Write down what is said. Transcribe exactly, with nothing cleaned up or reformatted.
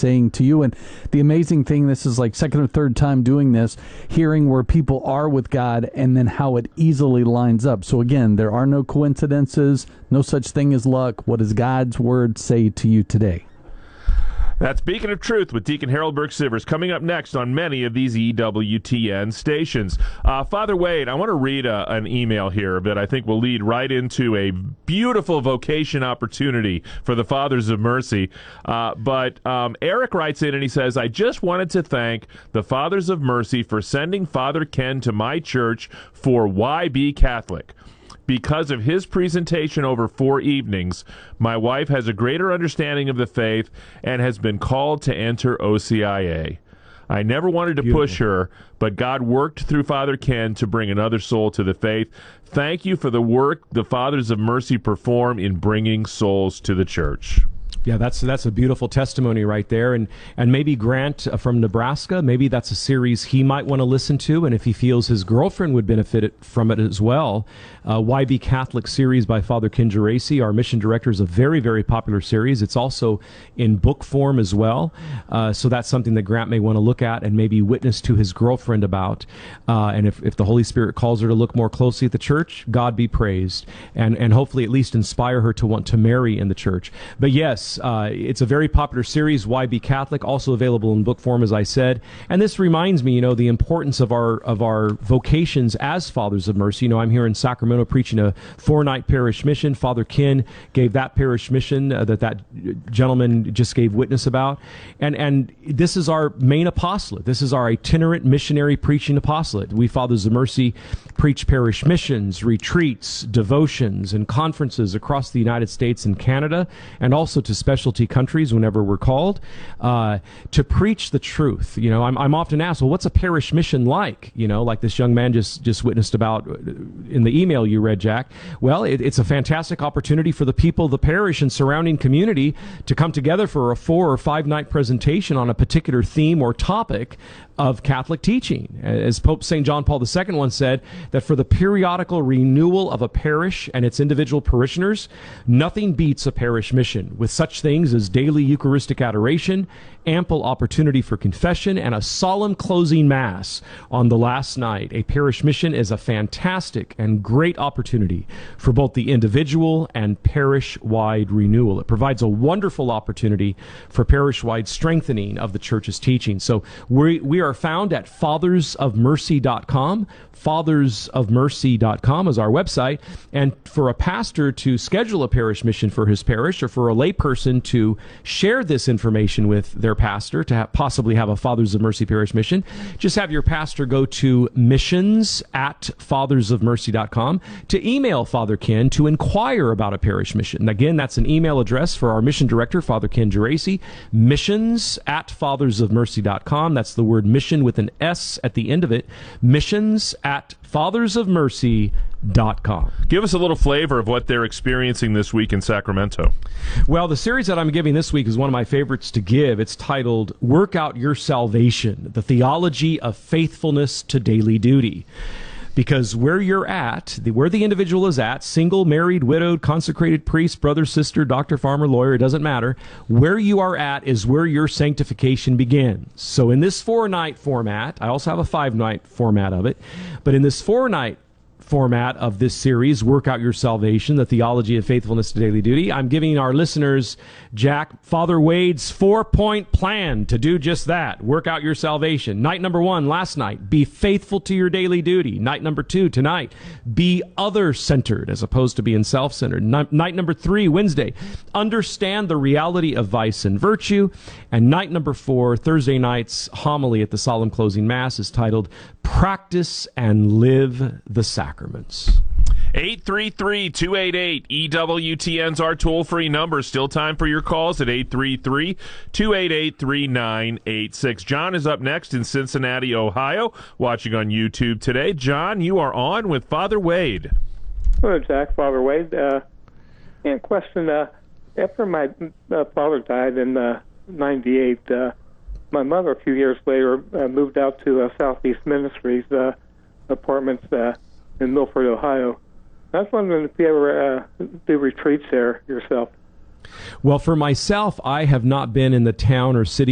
saying to you. And the amazing thing, this is like second or third time doing this, hearing where people are with God and then how it easily lines up. So again, there are no coincidences, no such thing as luck. What does God's word say to you today? That's Beacon of Truth with Deacon Harold Burke-Sivers coming up next on many of these E W T N stations. Uh, Father Wade, I want to read a, an email here that I think will lead right into a beautiful vocation opportunity for the Fathers of Mercy. Uh, but um, Eric writes in and he says, I just wanted to thank the Fathers of Mercy for sending Father Ken to my church for Y B Catholic. Because of his presentation over four evenings, my wife has a greater understanding of the faith and has been called to enter O C I A. I never wanted to Beautiful. push her, but God worked through Father Ken to bring another soul to the faith. Thank you for the work the Fathers of Mercy perform in bringing souls to the church. Yeah, that's that's a beautiful testimony right there. And and maybe Grant uh, from Nebraska, maybe that's a series he might want to listen to. And if he feels his girlfriend would benefit it, from it as well, uh, Y B Catholic series by Father Ken Geraci, our mission director, is a very, very popular series. It's also in book form as well. Uh, so that's something that Grant may want to look at and maybe witness to his girlfriend about. Uh, and if, if the Holy Spirit calls her to look more closely at the church, God be praised. And, and hopefully at least inspire her to want to marry in the church. But yes, Uh, it's a very popular series, Y B Catholic, also available in book form, as I said. And this reminds me, you know, the importance of our of our vocations as Fathers of Mercy. You know, I'm here in Sacramento preaching a four-night parish mission. Father Ken gave that parish mission uh, that that gentleman just gave witness about. And and this is our main apostolate. This is our itinerant missionary preaching apostolate. We Fathers of Mercy preach parish missions, retreats, devotions, and conferences across the United States and Canada, and also to specialty countries whenever we're called, uh, to preach the truth. You know, I'm, I'm often asked, well, what's a parish mission like? You know, like this young man just, just witnessed about in the email you read, Jack. Well, it, it's a fantastic opportunity for the people of the parish and surrounding community to come together for a four or five night presentation on a particular theme or topic of Catholic teaching. As Pope Saint John Paul the Second once said, that for the periodical renewal of a parish and its individual parishioners, nothing beats a parish mission, with such things as daily Eucharistic adoration, ample opportunity for confession, and a solemn closing Mass on the last night. A parish mission is a fantastic and great opportunity for both the individual and parish-wide renewal. It provides a wonderful opportunity for parish-wide strengthening of the Church's teaching. So we, we are found at fathers of mercy dot com. fathers of mercy dot com is our website. And for a pastor to schedule a parish mission for his parish, or for a layperson to share this information with their pastor, to have, possibly have a Fathers of Mercy parish mission, just have your pastor go to missions at fathers of mercy dot com to email Father Ken to inquire about a parish mission. And again, that's an email address for our mission director, Father Ken Geraci, missions at fathers of mercy dot com. That's the word mission with an S at the end of it, missions at fathers of mercy dot com. Give us a little flavor of what they're experiencing this week in Sacramento. Well, the series that I'm giving this week is one of my favorites to give. It's titled Work Out Your Salvation, the Theology of Faithfulness to Daily Duty. Because where you're at, the, where the individual is at, single, married, widowed, consecrated priest, brother, sister, doctor, farmer, lawyer, it doesn't matter. Where you are at is where your sanctification begins. So in this four-night format, I also have a five-night format of it, but in this four-night format of this series, Work Out Your Salvation, the Theology of Faithfulness to Daily Duty, I'm giving our listeners, Jack, Father Wade's four-point plan to do just that. Work out your salvation. Night number one, last night, be faithful to your daily duty. Night number two, tonight, be other-centered as opposed to being self-centered. Night number three, Wednesday, understand the reality of vice and virtue. And night number four, Thursday night's homily at the solemn closing Mass is titled, Practice and Live the Sacraments. eight three three, two eight eight, E W T N's our toll-free number. Still time for your calls at eight three three, two eight eight, three nine eight six. John is up next in Cincinnati, Ohio, watching on YouTube today. John, you are on with Father Wade. Hello, Jack. Father Wade. Uh, and question, uh, after my uh, father died in uh, ninety-eight, uh, my mother, a few years later, uh, moved out to uh, Southeast Ministries uh, apartments uh, in Milford, Ohio. I was wondering if you ever uh, do retreats there yourself. Well, for myself, I have not been in the town or city